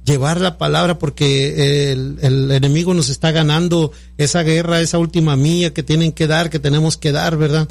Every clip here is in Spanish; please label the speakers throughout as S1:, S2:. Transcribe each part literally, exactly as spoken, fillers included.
S1: llevar la palabra, porque el, el enemigo nos está ganando esa guerra, esa última milla que tienen que dar, que tenemos que dar, ¿verdad?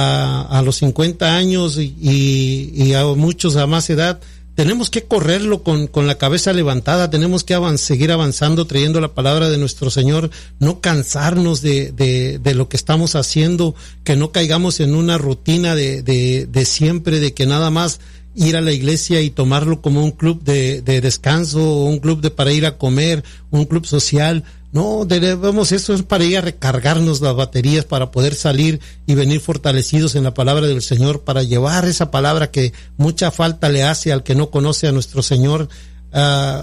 S1: A, a los cincuenta años y, y, y a muchos a más edad, tenemos que correrlo con, con la cabeza levantada, tenemos que avanz, seguir avanzando, trayendo la palabra de nuestro Señor, no cansarnos de, de, de lo que estamos haciendo, que no caigamos en una rutina de, de, de siempre, de que nada más ir a la iglesia y tomarlo como un club de, de descanso, o un club de para ir a comer, un club social. No, debemos, eso es para ir a recargarnos las baterías, para poder salir y venir fortalecidos en la palabra del Señor, para llevar esa palabra que mucha falta le hace al que no conoce a nuestro Señor. Uh,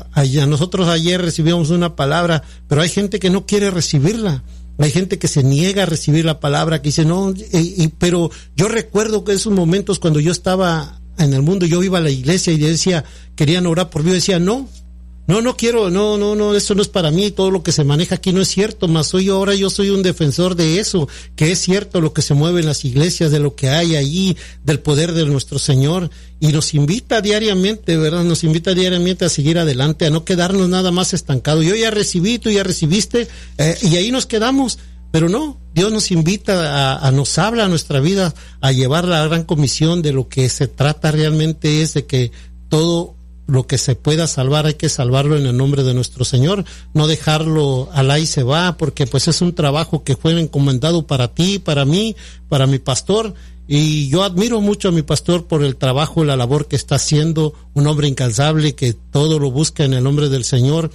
S1: a nosotros ayer recibimos una palabra, pero hay gente que no quiere recibirla. Hay gente que se niega a recibir la palabra, que dice, no, y, y, pero yo recuerdo que esos momentos cuando yo estaba en el mundo, yo iba a la iglesia y decía, querían orar por mí, yo decía, no, no, no quiero, no, no, no, eso no es para mí, todo lo que se maneja aquí no es cierto, más soy yo, ahora yo soy un defensor de eso, que es cierto lo que se mueve en las iglesias, de lo que hay allí, del poder de nuestro Señor, y nos invita diariamente, ¿verdad? Nos invita diariamente a seguir adelante, a no quedarnos nada más estancados. Yo ya recibí, tú ya recibiste, eh, y ahí nos quedamos. Pero no, Dios nos invita a, a nos habla a nuestra vida, a llevar la gran comisión. De lo que se trata realmente es de que todo lo que se pueda salvar hay que salvarlo en el nombre de nuestro Señor, no dejarlo al ahí se va, porque pues es un trabajo que fue encomendado para ti, para mí, para mi pastor, y yo admiro mucho a mi pastor por el trabajo y la labor que está haciendo, un hombre incansable que todo lo busca en el nombre del Señor,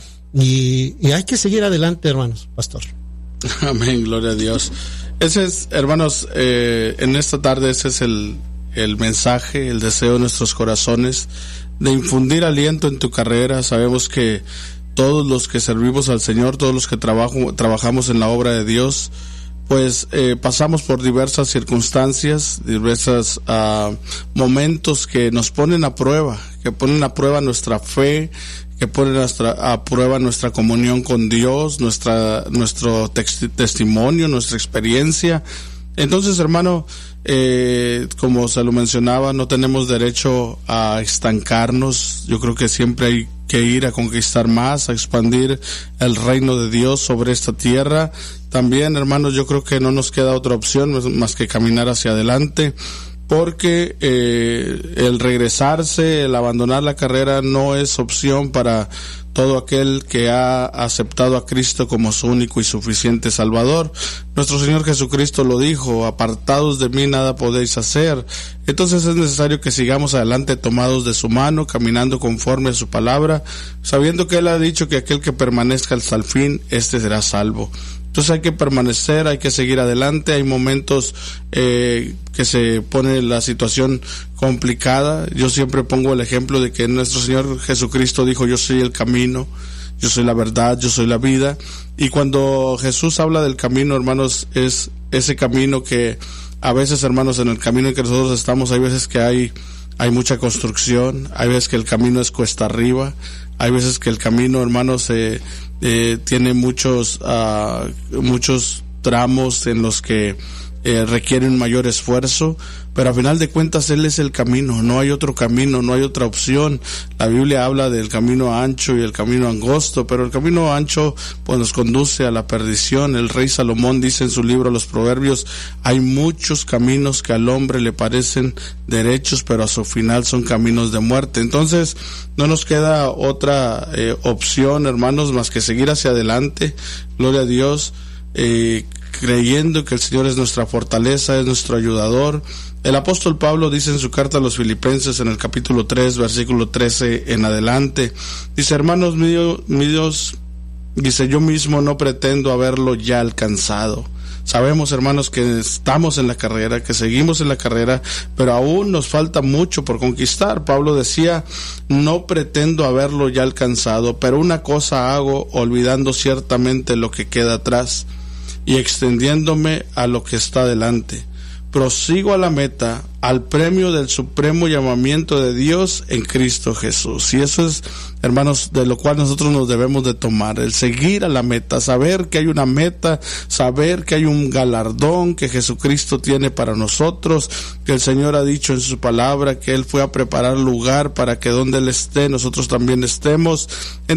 S1: y, y hay que seguir adelante, hermanos, pastor.
S2: Amén, gloria a Dios. Ese es, hermanos, eh, en esta tarde ese es el, el mensaje, el deseo de nuestros corazones, de infundir aliento en tu carrera. Sabemos que todos los que servimos al Señor, todos los que trabajo, trabajamos en la obra de Dios, pues eh, pasamos por diversas circunstancias, diversos uh, momentos que nos ponen a prueba, que ponen a prueba nuestra fe, que ponen a, a prueba nuestra comunión con Dios, nuestra nuestro text, testimonio, nuestra experiencia. Entonces, hermano, eh, como se lo mencionaba, no tenemos derecho a estancarnos. Yo creo que siempre hay que ir a conquistar más, a expandir el reino de Dios sobre esta tierra. También, hermanos, yo creo que no nos queda otra opción más que caminar hacia adelante, porque eh, el regresarse, el abandonar la carrera no es opción para todo aquel que ha aceptado a Cristo como su único y suficiente Salvador. Nuestro Señor Jesucristo lo dijo: apartados de mí nada podéis hacer. Entonces es necesario que sigamos adelante tomados de su mano, caminando conforme a su palabra, sabiendo que Él ha dicho que aquel que permanezca hasta el fin, éste será salvo. Entonces hay que permanecer, hay que seguir adelante. Hay momentos eh, que se pone la situación complicada. Yo siempre pongo el ejemplo de que nuestro Señor Jesucristo dijo: yo soy el camino, yo soy la verdad, yo soy la vida. Y cuando Jesús habla del camino, hermanos, es ese camino que a veces, hermanos, en el camino en que nosotros estamos, hay veces que hay hay mucha construcción, hay veces que el camino es cuesta arriba, hay veces que el camino, hermanos, eh, eh, tiene muchos uh, muchos tramos en los que eh, requieren mayor esfuerzo, pero a final de cuentas Él es el camino, no hay otro camino, no hay otra opción. La Biblia habla del camino ancho y el camino angosto, pero el camino ancho pues nos conduce a la perdición. El rey Salomón dice en su libro Los Proverbios: hay muchos caminos que al hombre le parecen derechos, pero a su final son caminos de muerte. Entonces no nos queda otra eh, opción, hermanos, más que seguir hacia adelante. Gloria a Dios, eh, creyendo que el Señor es nuestra fortaleza, es nuestro ayudador. El apóstol Pablo dice en su carta a los Filipenses, en el capítulo tres, versículo trece en adelante, dice: hermanos míos, míos, dice, yo mismo no pretendo haberlo ya alcanzado. Sabemos, hermanos, que estamos en la carrera, que seguimos en la carrera, pero aún nos falta mucho por conquistar. Pablo decía: no pretendo haberlo ya alcanzado, pero una cosa hago, olvidando ciertamente lo que queda atrás y extendiéndome a lo que está delante. Prosigo a la meta, al premio del supremo llamamiento de Dios en Cristo Jesús. Y eso es, hermanos, de lo cual nosotros nos debemos de tomar, el seguir a la meta, saber que hay una meta, saber que hay un galardón que Jesucristo tiene para nosotros, que el Señor ha dicho en su palabra que Él fue a preparar lugar para que donde Él esté, nosotros también estemos. Entonces,